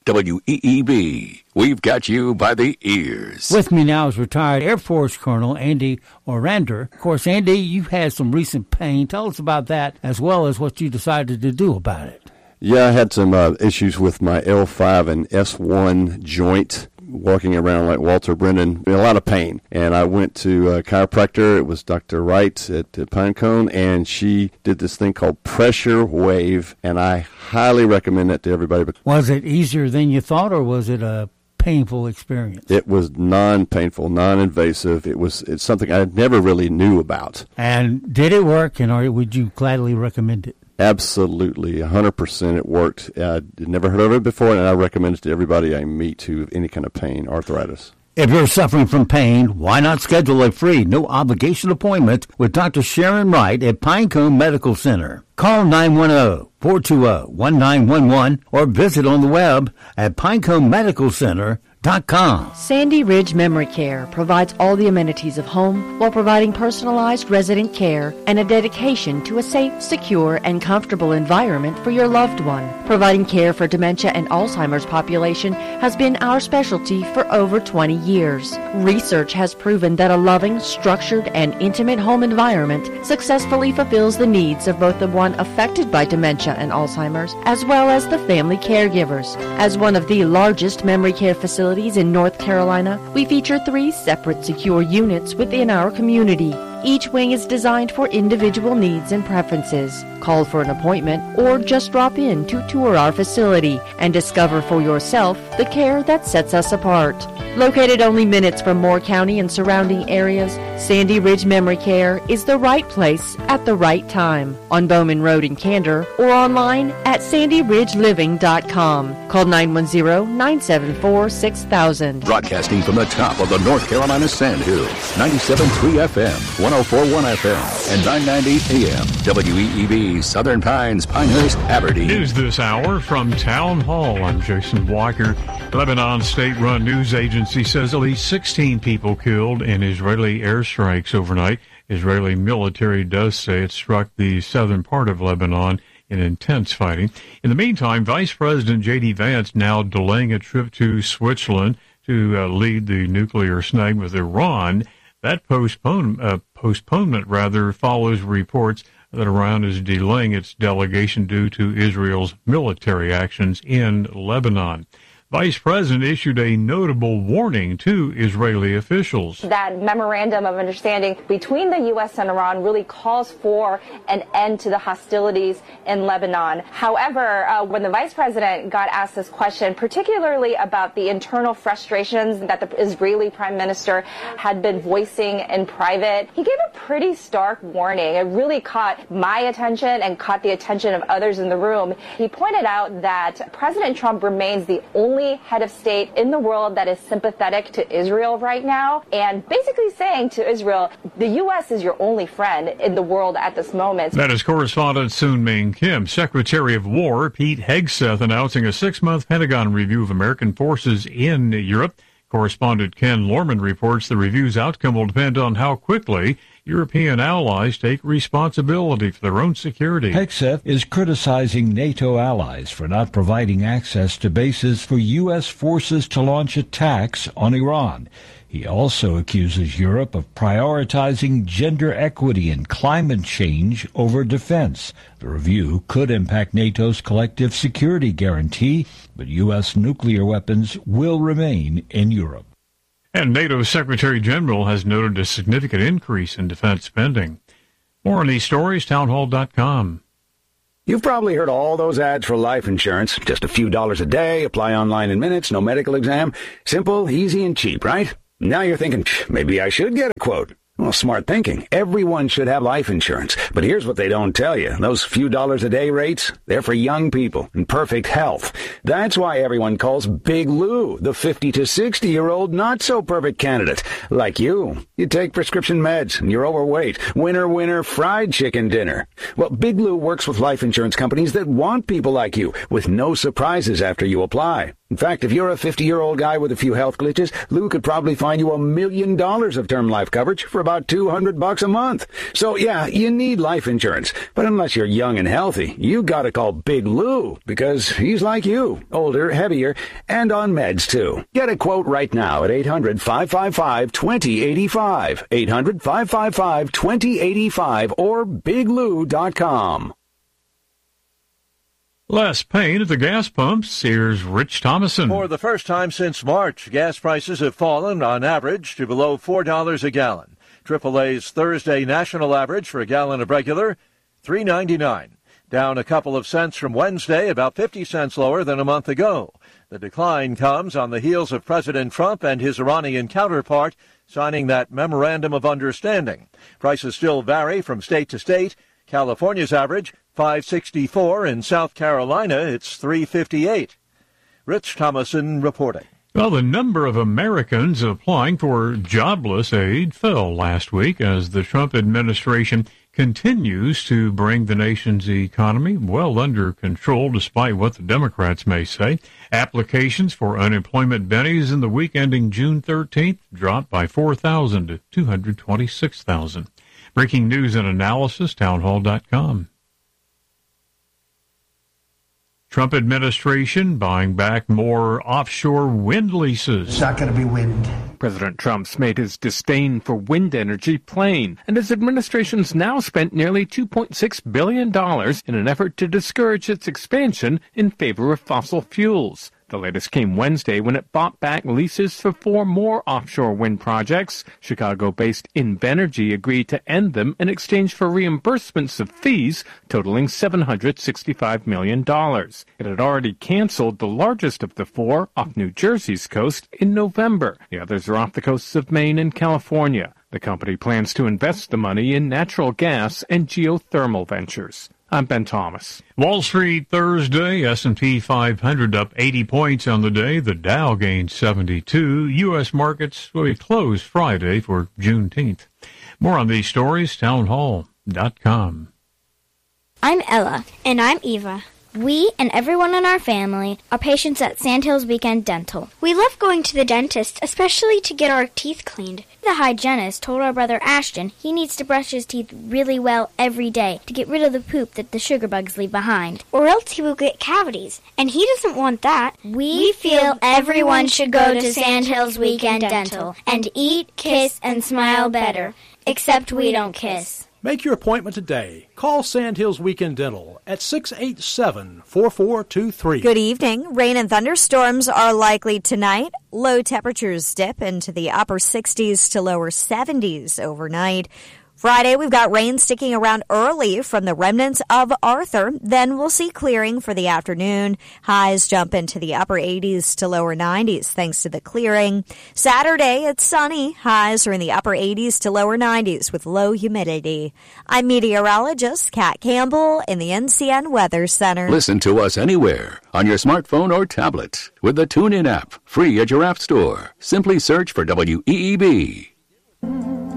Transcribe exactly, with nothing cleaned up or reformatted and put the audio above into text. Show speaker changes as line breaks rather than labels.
W E E B. We've got you by the ears.
With me now is retired Air Force Colonel Andy Orander. Of course, Andy, you've had some recent pain. Tell us about that as well as what you decided to do about it.
Yeah, I had some uh, issues with my L five and S one joint, walking around like Walter Brennan, in a lot of pain. And I went to a chiropractor. It was Doctor Wright at, at Pinecone, and she did this thing called Pressure Wave, and I highly recommend that to everybody.
Was it easier than you thought, or was it a painful experience?
It was non-painful, non-invasive. It was it's something I never really knew about.
And did it work, and or would you gladly recommend it?
Absolutely, one hundred percent it worked. I would never heard of it before, and I recommend it to everybody I meet who have any kind of pain, arthritis.
If you're suffering from pain, why not schedule a free, no-obligation appointment with Doctor Sharon Wright at Pinecone Medical Center? Call nine one zero, four two zero, one nine one one or visit on the web at pinecone medical center dot com.
Sandy Ridge Memory Care provides all the amenities of home while providing personalized resident care and a dedication to a safe, secure, and comfortable environment for your loved one. Providing care for dementia and Alzheimer's population has been our specialty for over twenty years. Research has proven that a loving, structured, and intimate home environment successfully fulfills the needs of both the one affected by dementia and Alzheimer's as well as the family caregivers. As one of the largest memory care facilities in North Carolina, we feature three separate secure units within our community. Each wing is designed for individual needs and preferences. Call for an appointment or just drop in to tour our facility and discover for yourself the care that sets us apart. Located only minutes from Moore County and surrounding areas, Sandy Ridge Memory Care is the right place at the right time. On Bowman Road in Candor or online at sandy ridge living dot com. Call nine one zero, nine seven four, six thousand.
Broadcasting from the top of the North Carolina Sandhills, ninety-seven point three F M, one oh four point one F M, and nine ninety A M, W E E B, Southern Pines, Pinehurst, Aberdeen.
News this hour from Town Hall. I'm Jason Walker. Lebanon state-run news agency says at least sixteen people killed in Israeli airstrikes overnight. Israeli military does say it struck the southern part of Lebanon in intense fighting. In the meantime, Vice President J D. Vance now delaying a trip to Switzerland to uh, lead the nuclear snag with Iran. That postpone, uh, postponement, rather, follows reports that Iran is delaying its delegation due to Israel's military actions in Lebanon. Vice President issued a notable warning to Israeli officials.
That memorandum of understanding between the U S and Iran really calls for an end to the hostilities in Lebanon. However, uh, when the Vice President got asked this question, particularly about the internal frustrations that the Israeli Prime Minister had been voicing in private, he gave a pretty stark warning. It really caught my attention and caught the attention of others in the room. He pointed out that President Trump remains the only head of state in the world that is sympathetic to Israel right now, and basically saying to Israel, the U S is your only friend in the world at this moment.
That is correspondent Soon Ming Kim. Secretary of War Pete Hegseth announcing a six-month Pentagon review of American forces in Europe. Correspondent Ken Lorman reports the review's outcome will depend on how quickly European allies take responsibility for their own security.
Hegseth is criticizing NATO allies for not providing access to bases for U S forces to launch attacks on Iran. He also accuses Europe of prioritizing gender equity and climate change over defense. The review could impact NATO's collective security guarantee, but U S nuclear weapons will remain in Europe.
And NATO Secretary General has noted a significant increase in defense spending. More on these stories, townhall dot com.
You've probably heard all those ads for life insurance. Just a few dollars a day, apply online in minutes, no medical exam. Simple, easy, and cheap, right? Now you're thinking, maybe I should get a quote. Well, smart thinking. Everyone should have life insurance. But here's what they don't tell you. Those few dollars a day rates, they're for young people in perfect health. That's why everyone calls Big Lou the fifty to sixty-year-old not-so-perfect candidate. Like you. You take prescription meds and you're overweight. Winner, winner, fried chicken dinner. Well, Big Lou works with life insurance companies that want people like you with no surprises after you apply. In fact, if you're a fifty-year-old guy with a few health glitches, Lou could probably find you a million dollars of term life coverage for about about two hundred bucks a month. So yeah, you need life insurance. But unless you're young and healthy, you gotta call Big Lou, because he's like you, older, heavier, and on meds too. Get a quote right now at eight hundred, five five five, two zero eight five, eight hundred, five five five, two zero eight five, or big lou dot com.
Less pain at the gas pumps. Here's Rich Thomason.
For the first time since March, gas prices have fallen on average to below four dollars a gallon. triple A's Thursday national average for a gallon of regular, three ninety-nine. Down a couple of cents from Wednesday, about fifty cents lower than a month ago. The decline comes on the heels of President Trump and his Iranian counterpart signing that memorandum of understanding. Prices still vary from state to state. California's average, five sixty-four. In South Carolina, it's three fifty-eight. Rich Thomason reporting.
Well, the number of Americans applying for jobless aid fell last week as the Trump administration continues to bring the nation's economy well under control, despite what the Democrats may say. Applications for unemployment bennies in the week ending June thirteenth dropped by four thousand to two hundred twenty-six thousand. Breaking news and analysis, townhall dot com. Trump administration buying back more offshore wind leases.
It's not going to be wind.
President Trump's made his disdain for wind energy plain, and his administration's now spent nearly two point six billion dollars in an effort to discourage its expansion in favor of fossil fuels. The latest came Wednesday when it bought back leases for four more offshore wind projects. Chicago-based Invenergy agreed to end them in exchange for reimbursements of fees totaling seven hundred sixty-five million dollars. It had already canceled the largest of the four off New Jersey's coast in November. The others are off the coasts of Maine and California. The company plans to invest the money in natural gas and geothermal ventures. I'm Ben Thomas.
Wall Street Thursday, S and P five hundred up eighty points on the day. The Dow gained seventy-two. U S markets will be closed Friday for Juneteenth. More on these stories, townhall dot com.
I'm Ella. And I'm Eva. We and everyone in our family are patients at Sandhills Weekend Dental. We love going to the dentist, especially to get our teeth cleaned. The hygienist told our brother Ashton he needs to brush his teeth really well every day to get rid of the poop that the sugar bugs leave behind, or else he will get cavities, and he doesn't want that. We, we feel everyone should go to Sandhills Weekend Dental and eat, kiss, and smile better, except we don't kiss.
Make your appointment today. Call Sandhills Weekend Dental at six eight seven, four four two three.
Good evening. Rain and thunderstorms are likely tonight. Low temperatures dip into the upper sixties to lower seventies overnight. Friday, we've got rain sticking around early from the remnants of Arthur. Then we'll see clearing for the afternoon. Highs jump into the upper eighties to lower nineties thanks to the clearing. Saturday, it's sunny. Highs are in the upper eighties to lower nineties with low humidity. I'm meteorologist Kat Campbell in the N C N Weather Center.
Listen to us anywhere on your smartphone or tablet with the TuneIn app, free at your app store. Simply search for W E E B.